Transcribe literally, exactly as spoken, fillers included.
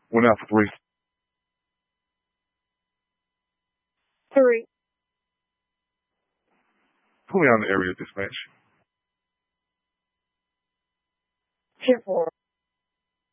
One out for three. Three. Pull me out in the area, dispatch. Ten four.